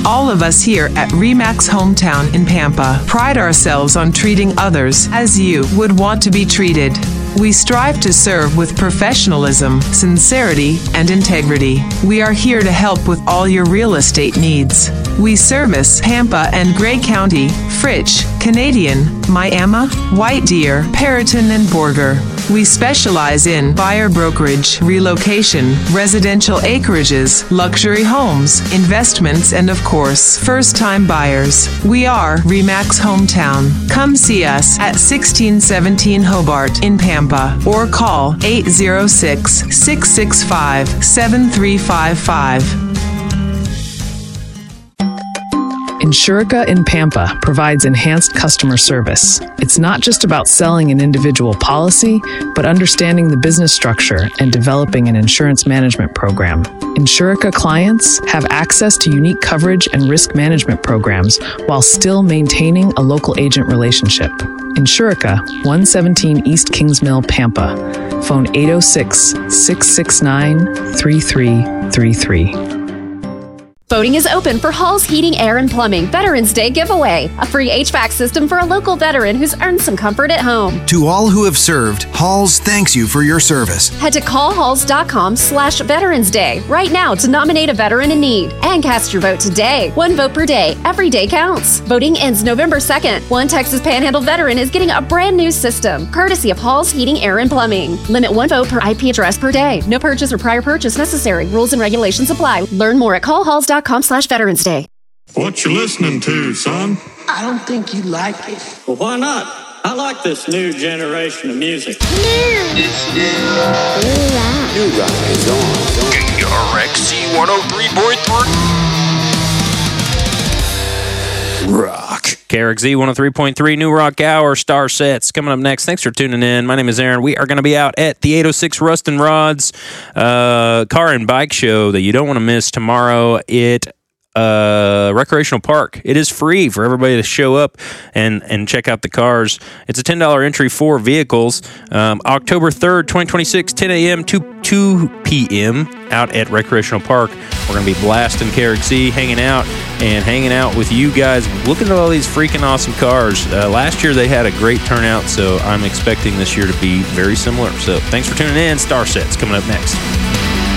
All of us here at RE/MAX Hometown in Pampa pride ourselves on treating others as you would want to be treated. We strive to serve with professionalism, sincerity, and integrity. We are here to help with all your real estate needs. We service Pampa and Gray County, Fritch, Canadian, Miami, White Deer, Perriton, and Borger. We specialize in buyer brokerage, relocation, residential acreages, luxury homes, investments, and of course, first-time buyers. We are RE/MAX Hometown. Come see us at 1617 Hobart in Pampa or call 806-665-7355. Insurica in Pampa provides enhanced customer service. It's not just about selling an individual policy, but understanding the business structure and developing an insurance management program. Insurica clients have access to unique coverage and risk management programs while still maintaining a local agent relationship. Insurica, 117 East Kings Mill, Pampa. Phone 806-669-3333. Voting is open for Hall's Heating, Air, and Plumbing Veterans Day giveaway. A free HVAC system for a local veteran who's earned some comfort at home. To all who have served, Halls thanks you for your service. Head to callhalls.com/Veterans Day right now to nominate a veteran in need and cast your vote today. One vote per day. Every day counts. Voting ends November 2nd. One Texas Panhandle veteran is getting a brand new system, courtesy of Hall's Heating, Air, and Plumbing. Limit one vote per IP address per day. No purchase or prior purchase necessary. Rules and regulations apply. Learn more at callhalls.com/Veterans Day. What you listening to, son? I don't think you like it. Well, why not? I like this new generation of music. New rock is on. KRXC 103.3. Rock. KRXZ 103.3 New Rock Hour, Star Sets. Coming up next. Thanks for tuning in. My name is Aaron. We are going to be out at the 806 Rust and Rods car and bike show that you don't want to miss tomorrow at Recreational Park. It is free for everybody to show up and check out the cars. It's a $10 entry for vehicles. October 3rd, 2026, 10 a.m. to 2 p.m. out at Recreational Park. We're going to be blasting KRXZ, hanging out with you guys, looking at all these freaking awesome cars. Last year they had a great turnout, so I'm expecting this year to be very similar. So thanks for tuning in. Star Sets coming up next.